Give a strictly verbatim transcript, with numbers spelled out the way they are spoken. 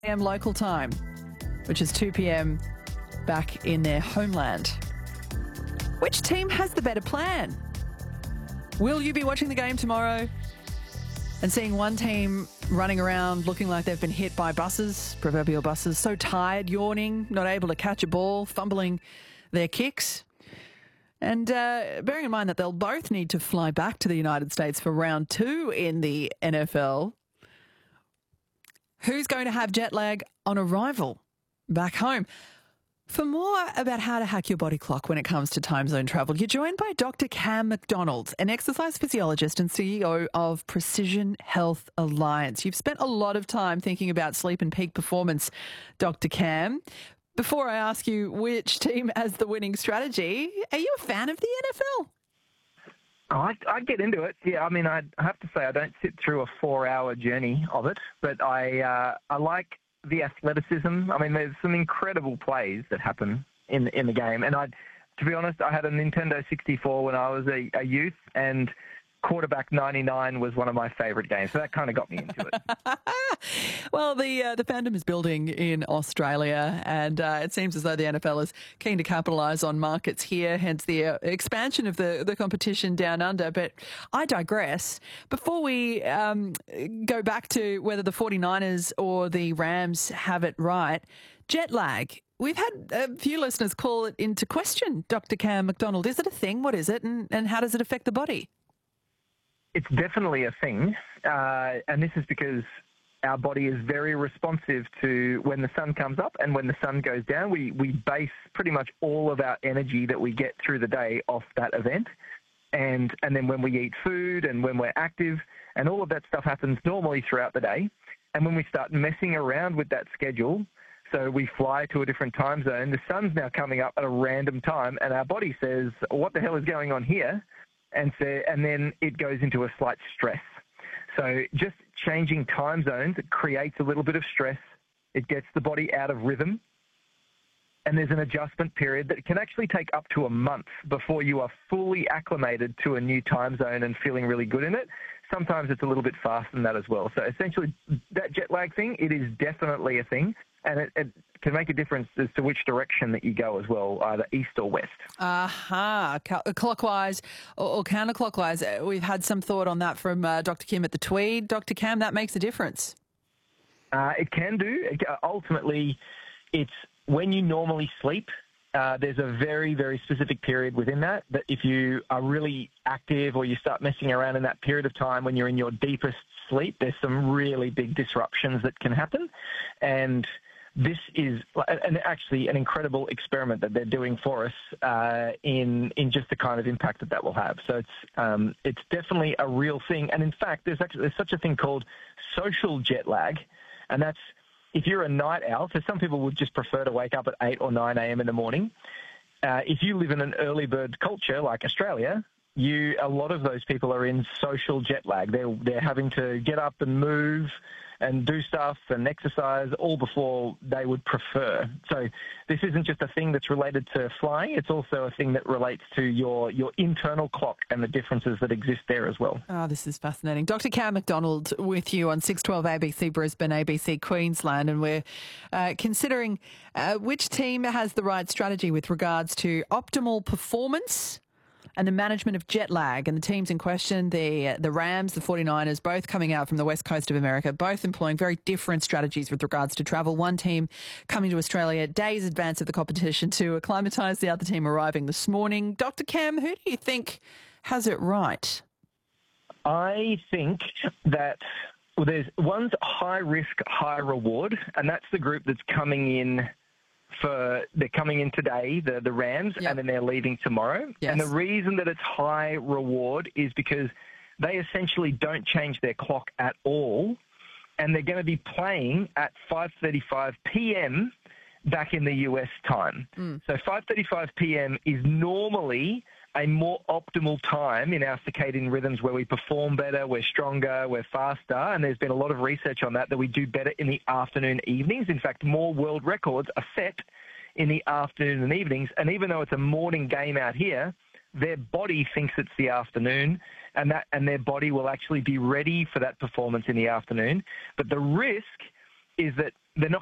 a m local time, which is two p m back in their homeland. Which team has the better plan? Will you be watching the game tomorrow and seeing one team running around looking like they've been hit by buses, proverbial buses, so tired, yawning, not able to catch a ball, fumbling their kicks? And uh, bearing in mind that they'll both need to fly back to the United States for round two in the N F L, who's going to have jet lag on arrival back home? For more about how to hack your body clock when it comes to time zone travel, you're joined by Doctor Cam McDonald, an exercise physiologist and C E O of Precision Health Alliance. You've spent a lot of time thinking about sleep and peak performance, Doctor Cam. Before I ask you which team has the winning strategy, are you a fan of the N F L? Oh, I, I get into it. Yeah, I mean, I have to say I don't sit through a four-hour journey of it, but I uh, I like the athleticism. I mean, there's some incredible plays that happen in in the game, and I, to be honest, I had a Nintendo sixty-four when I was a, a youth, and Quarterback ninety-nine was one of my favourite games, so that kind of got me into it. Well, the uh, the fandom is building in Australia, and uh, it seems as though the N F L is keen to capitalise on markets here, hence the uh, expansion of the, the competition down under. But I digress. Before we um, go back to whether the forty-niners or the Rams have it right, jet lag. We've had a few listeners call it into question, Doctor Cam McDonald. Is it a thing? What is it? And, and how does it affect the body? It's definitely a thing, uh, and this is because our body is very responsive to when the sun comes up and when the sun goes down. We we base pretty much all of our energy that we get through the day off that event, and and then when we eat food and when we're active, and all of that stuff happens normally throughout the day. And when we start messing around with that schedule, so we fly to a different time zone, the sun's now coming up at a random time, and our body says, "What the hell is going on here?" And so, and then it goes into a slight stress. So just changing time zones, it creates a little bit of stress. It gets the body out of rhythm. And there's an adjustment period that can actually take up to a month before you are fully acclimated to a new time zone and feeling really good in it. Sometimes it's a little bit faster than that as well. So essentially, that jet lag thing, it is definitely a thing. And it, it can make a difference as to which direction that you go as well, either east or west. Aha, uh-huh. Clockwise or, or counterclockwise. We've had some thought on that from uh, Doctor Kim at the Tweed. Doctor Cam, that makes a difference. Uh, it can do. Ultimately, it's when you normally sleep, uh, there's a very, very specific period within that, that if you are really active or you start messing around in that period of time when you're in your deepest sleep, there's some really big disruptions that can happen. And this is an, actually an incredible experiment that they're doing for us uh, in in just the kind of impact that that will have. So it's um, it's definitely a real thing. And in fact, there's actually there's such a thing called social jet lag, and that's if you're a night owl. So some people would just prefer to wake up at eight or nine a m in the morning. Uh, if you live in an early bird culture like Australia, you a lot of those people are in social jet lag. They're they're having to get up and move and do stuff and exercise all before they would prefer. So this isn't just a thing that's related to flying, it's also a thing that relates to your, your internal clock and the differences that exist there as well. Oh, this is fascinating. Doctor Cam McDonald with you on six twelve A B C Brisbane, A B C Queensland, and we're uh, considering uh, which team has the right strategy with regards to optimal performance and the management of jet lag. And the teams in question, the the Rams, the forty-niners, both coming out from the west coast of America, both employing very different strategies with regards to travel. One team coming to Australia days advance of the competition to acclimatise, the other team arriving this morning. Doctor Cam, who do you think has it right? I think that well, there's one's high risk, high reward, and that's the group that's coming in for they're coming in today, the, the Rams, yep. and then they're leaving tomorrow. Yes. And the reason that it's high reward is because they essentially don't change their clock at all, and they're going to be playing at five thirty-five p m back in the U S time. Mm. So five thirty-five p m is normally a more optimal time in our circadian rhythms where we perform better, we're stronger, we're faster, and there's been a lot of research on that, that we do better in the afternoon evenings. In fact, more world records are set in the afternoon and evenings, and even though it's a morning game out here, their body thinks it's the afternoon, and that and their body will actually be ready for that performance in the afternoon. But the risk is that they're not